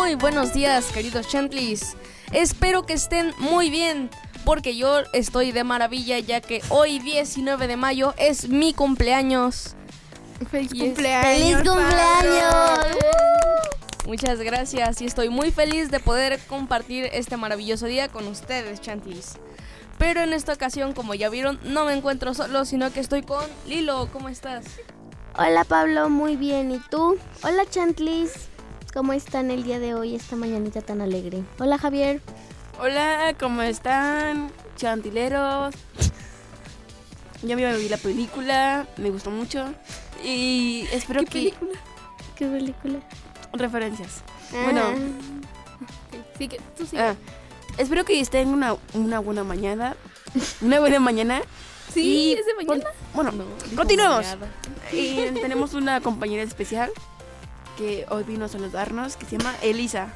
Muy buenos días, queridos Chantlis. Espero que estén muy bien, porque yo estoy de maravilla, ya que hoy 19 de mayo es mi cumpleaños. ¡Feliz cumpleaños! ¡Feliz cumpleaños! Muchas gracias y estoy muy feliz de poder compartir este maravilloso día con ustedes, Chantlis. Pero en esta ocasión, como ya vieron, no me encuentro solo, sino que estoy con Lilo. ¿Cómo estás? Hola Pablo, muy bien. ¿Y tú? Hola Chantlis. ¿Cómo están el día de hoy, esta mañanita tan alegre? Hola Javier. Hola, ¿cómo están, chantileros? Ya me vi la película, me gustó mucho. Y espero ¿Qué película? Referencias. Ah. Bueno, sí, que tú sí. Espero que estén una buena mañana. Una buena mañana. Sí, ¿es de mañana? Bueno, No, continuemos. mañana. Y tenemos una compañera especial que hoy vino a saludarnos, que se llama Elisa.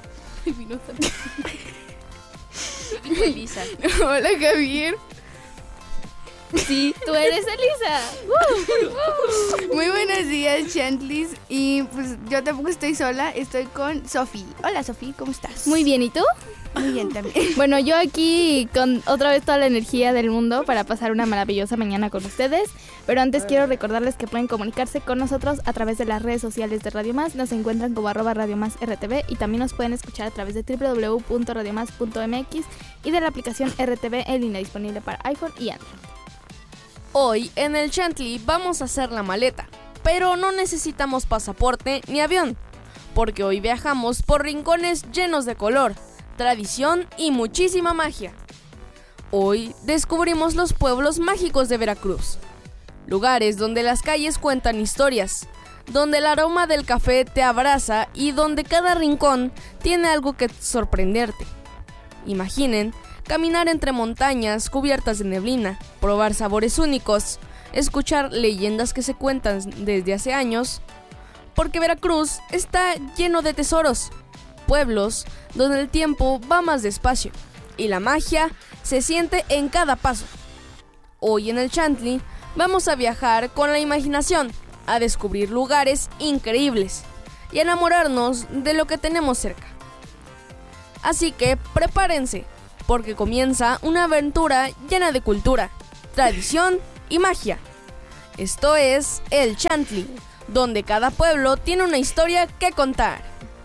Dijo Elisa. Hola Javier. Sí, tú eres Elisa. Muy buenos días, Chantlis. Y pues yo tampoco estoy sola, estoy con Sofi. Hola Sofi, ¿cómo estás? Muy bien, ¿y tú? Muy bien también. Bueno, yo aquí con otra vez toda la energía del mundo para pasar una maravillosa mañana con ustedes. Pero antes quiero recordarles que pueden comunicarse con nosotros a través de las redes sociales de Radio Más. Nos encuentran como @RadioMásRTV y también nos pueden escuchar a través de www.radiomás.mx y de la aplicación RTV en línea disponible para iPhone y Android. Hoy en el Chantli vamos a hacer la maleta, pero no necesitamos pasaporte ni avión, porque hoy viajamos por rincones llenos de color, tradición y muchísima magia. Hoy descubrimos los pueblos mágicos de Veracruz, lugares donde las calles cuentan historias, donde el aroma del café te abraza y donde cada rincón tiene algo que sorprenderte. Imaginen caminar entre montañas cubiertas de neblina, probar sabores únicos, escuchar leyendas que se cuentan desde hace años, porque Veracruz está lleno de tesoros, pueblos donde el tiempo va más despacio y la magia se siente en cada paso. Hoy en el Chantli vamos a viajar con la imaginación, a descubrir lugares increíbles y a enamorarnos de lo que tenemos cerca. Así que prepárense, porque comienza una aventura llena de cultura, tradición y magia. Esto es el Chantli, donde cada pueblo tiene una historia que contar.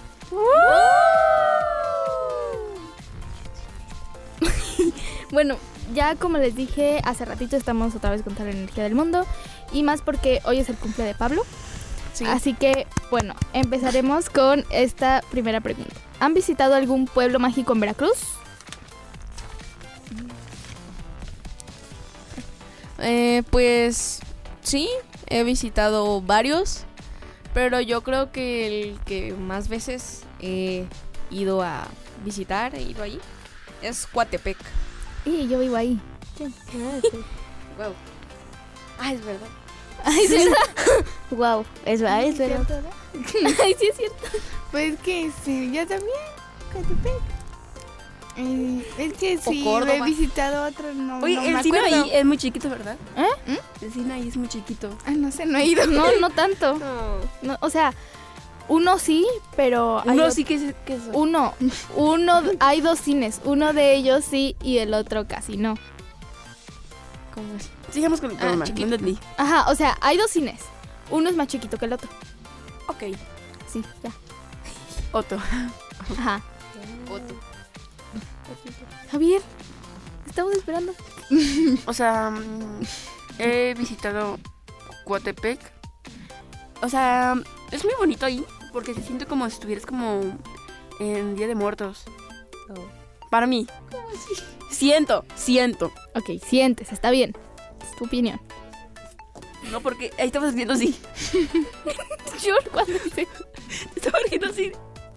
Bueno, ya como les dije hace ratito, estamos otra vez con toda la energía del mundo. Y más porque hoy es el cumple de Pablo. Sí. Así que, bueno, empezaremos con esta primera pregunta. ¿Han visitado algún pueblo mágico en Veracruz? Pues sí, he visitado varios, pero yo creo que el que más veces he ido a visitar, allí, es Coatepec. Y yo vivo ahí. Wow. Ah, es verdad. Ay, sí. Wow, es verdad. Ay, sí es cierto. Pues que sí, yo también. Coatepec. Es que sí, Córdoba. he visitado otro, no, Oye, no el me cine acuerdo. ahí es muy chiquito, ¿verdad? ¿Eh? El cine ahí es muy chiquito. Ah, no sé, no he ido. No tanto. No, o sea, uno sí, pero hay Uno ot- sí que es eso. Uno, hay dos cines. Uno de ellos sí y el otro casi no. ¿Cómo es? Sigamos con el programa, chiquito. no entendí. Ajá, o sea, hay dos cines. Uno es más chiquito que el otro. Ok. Sí, ya. Otto. Ajá. Otro. Javier, estamos esperando. O sea, he visitado Coatepec. O sea, es muy bonito ahí porque se siente como si estuvieras como en Día de Muertos. Para mí. ¿Cómo así? Siento. Ok, sientes, está bien. Es tu opinión. No, porque ahí estabas viendo así. Yo cuando dice Estaba viendo así.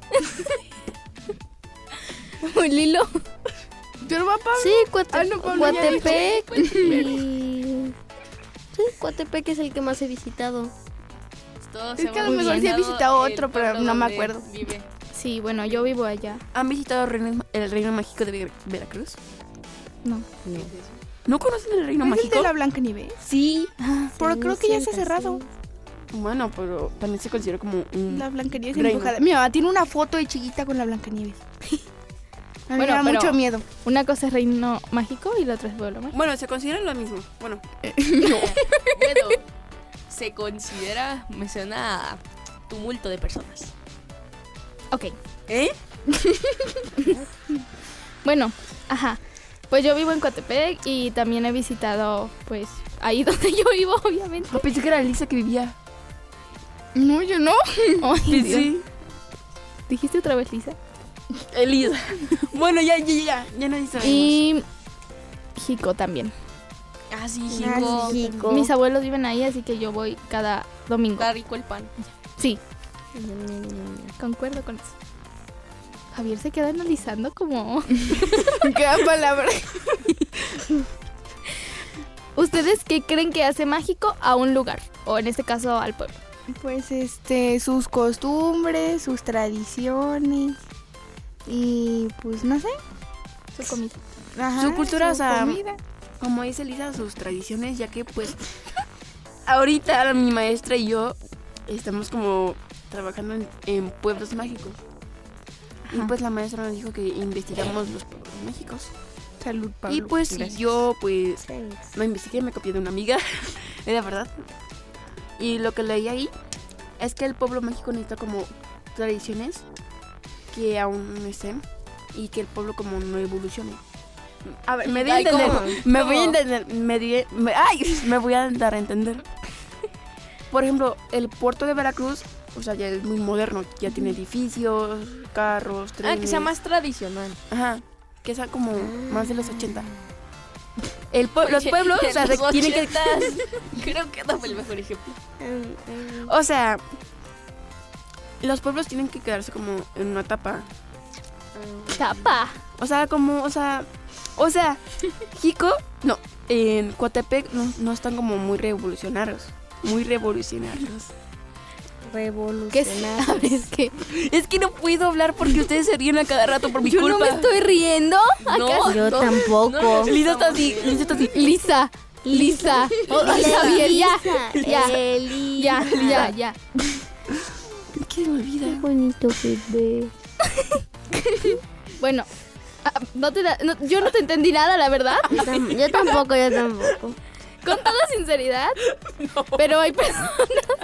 Lilo. ¿Yo no va Pablo? Sí, no, Pablo, ya Coatepec. Y... Sí, Coatepec es el que más he visitado. Todos Es que a lo hemos mejor sí he visitado el otro, pero pueblo no me donde acuerdo. vive. Sí, bueno, yo vivo allá. ¿Han visitado el Reino Mágico de Veracruz? No. ¿No conocen el Reino ¿No es el Mágico? de la Blancanieves? Sí. Pero creo que ya se ha cerrado. Bueno, pero también se considera como un... La Blancanieves Reino. embrujada. Mi mamá tiene una foto de chiquita con la Blancanieves. A mí Bueno, me da pero- mucho miedo. Una cosa es reino mágico y la otra es pueblo mágico. Bueno, se considera lo mismo. Bueno, Bueno, se considera, me suena a tumulto de personas. Ok. ¿eh? Bueno, ajá. Pues yo vivo en Coatepec y también he visitado, pues, ahí donde yo vivo, obviamente. Oh, pensé que era Lisa que vivía. No, yo no. Ay, Sí, Dios. sí. ¿Dijiste otra vez, Lisa? Elisa. Bueno, ya nadie sabe. Y Jico también. Ah, sí, Ah, Jico. Jico. Mis abuelos viven ahí, así que yo voy cada domingo. Está rico el pan. Sí, concuerdo con eso. Javier se queda analizando como... Cada palabra. ¿Ustedes qué creen que hace mágico a un lugar? O en este caso al pueblo. Pues sus costumbres, sus tradiciones. Y pues no sé. Su comida. Ajá, Su cultura, o sea, comida. como dice Lisa, sus tradiciones, ya que pues ahorita mi maestra y yo estamos como trabajando en pueblos mágicos. Y pues la maestra nos dijo que investigamos los pueblos mágicos. Salud, Pablo. Y pues Gracias. yo pues Thanks. lo investigué, me copié de una amiga, era verdad. Y lo que leí ahí es que el pueblo mágico necesita como tradiciones que aún no estén y que el pueblo como no evolucione. A ver, me di a Ay, entender. ¿cómo? Me voy a ¿Cómo? entender. Me voy a dar a entender. Por ejemplo, el puerto de Veracruz, o sea, ya es muy moderno, ya tiene edificios, carros, trenes. Ah, que sea más tradicional. Ajá, que sea como más de los 80. Los Oye, pueblos, o sea, en los tienen que... 80s, creo que no fue el mejor ejemplo. O sea, los pueblos tienen que quedarse como en una etapa. ¡Chapa! O sea, Jico, no, en Coatepec no están como muy revolucionarios. Muy revolucionarios. ¿Qué Revolucionar. sabes qué? Es que no puedo hablar porque ustedes se ríen a cada rato por mi Yo culpa. no me estoy riendo. No, Yo no, tampoco. no, Lisa está así, Lisa está así. Lisa. Ay, Javier, ya. Ya. Elisa. Ya. ¿Qué me olvida? Qué bonito bebé. Bueno, yo no te entendí nada, la verdad. Yo tampoco. Con toda sinceridad. Pero hay personas